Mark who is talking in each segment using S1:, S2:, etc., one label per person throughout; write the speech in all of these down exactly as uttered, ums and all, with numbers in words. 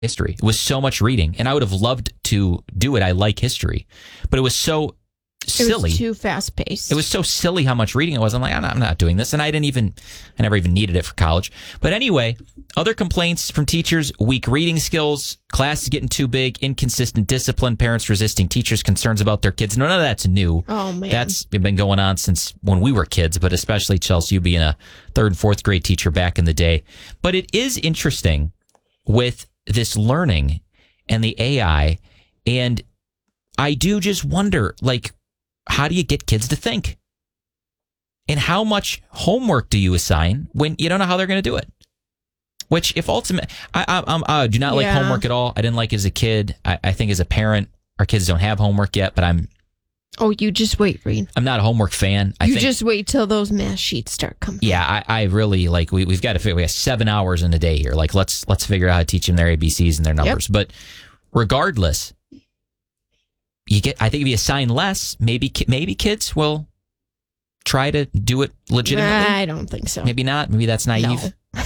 S1: history. It was so much reading, and I would have loved to do it. I like history, but it was so silly.
S2: It was too fast paced.
S1: It was so silly how much reading it was. I'm like, I'm not, I'm not doing this. And I didn't even, I never even needed it for college. But anyway, other complaints from teachers: weak reading skills, classes getting too big, inconsistent discipline, parents resisting teachers' concerns about their kids. None of that's new.
S2: Oh, man.
S1: That's been going on since when we were kids, but especially, Chelsea, you being a third and fourth grade teacher back in the day. But it is interesting with this learning and the A I. And I do just wonder, like, how do you get kids to think? And how much homework do you assign when you don't know how they're going to do it? Which, if ultimate, I, I, I'm, I do not like
S2: Yeah.
S1: homework at all. I didn't like it as a kid. I, I think as a parent, our kids don't have homework yet, but I'm
S2: Oh, you just wait, Reed.
S1: I'm not a homework fan. I
S2: You
S1: think,
S2: just wait till those math sheets start coming.
S1: yeah, I, I really like. We we've got to figure. We have seven hours in a day here. Like, let's let's figure out how to teach them their A B Cs and their numbers. Yep. But regardless, you get. I think if you assign less, maybe ki- maybe kids will try to do it legitimately.
S2: I don't think so.
S1: Maybe not. Maybe that's naive.
S2: No.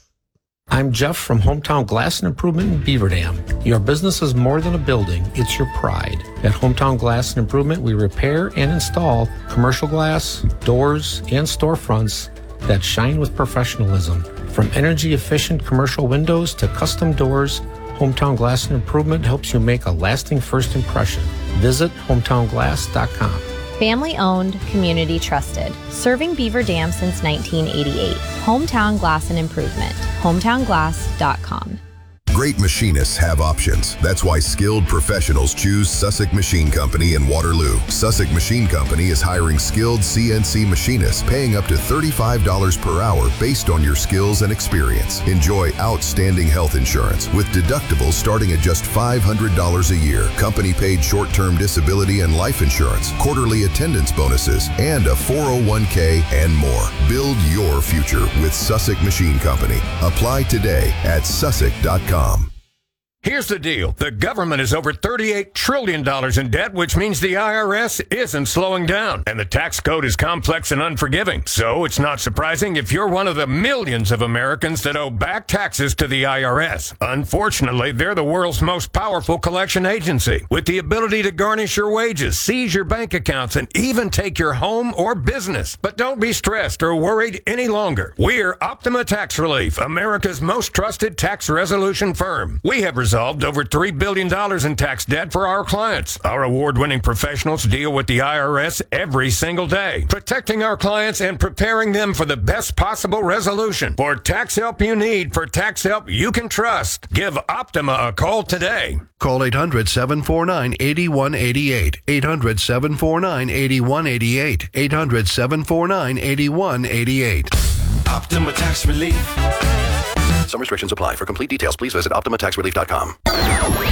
S3: I'm Jeff from Hometown Glass and Improvement in Beaver Dam. Your business is more than a building, it's your pride. At Hometown Glass and Improvement, we repair and install commercial glass, doors, and storefronts that shine with professionalism. From energy-efficient commercial windows to custom doors, Hometown Glass and Improvement helps you make a lasting first impression. Visit hometown glass dot com.
S4: Family owned, community trusted. Serving Beaver Dam since nineteen eighty-eight. Hometown Glass and Improvement. hometown glass dot com.
S5: Great machinists have options. That's why skilled professionals choose Sussex Machine Company in Waterloo. Sussex Machine Company is hiring skilled C N C machinists, paying up to thirty-five dollars per hour based on your skills and experience. Enjoy outstanding health insurance with deductibles starting at just five hundred dollars a year, company-paid short-term disability and life insurance, quarterly attendance bonuses, and a four oh one k and more. Build your future with Sussex Machine Company. Apply today at sussex dot com.
S6: Here's the deal. The government is over thirty-eight trillion dollars in debt, which means the I R S isn't slowing down. And the tax code is complex and unforgiving. So it's not surprising if you're one of the millions of Americans that owe back taxes to the I R S. Unfortunately, they're the world's most powerful collection agency, with the ability to garnish your wages, seize your bank accounts, and even take your home or business. But don't be stressed or worried any longer. We're Optima Tax Relief, America's most trusted tax resolution firm. We have resolved over three billion dollars in tax debt for our clients. Our award-winning professionals deal with the I R S every single day, protecting our clients and preparing them for the best possible resolution. For tax help you need, for tax help you can trust, give Optima a call today.
S7: Call eight hundred, seven four nine, eight one eight eight. eight hundred, seven four nine, eight one eight eight. eight hundred, seven four nine, eight one eight eight.
S8: Optima Tax Relief.
S7: Some restrictions apply. For complete details, please visit optima tax relief dot com.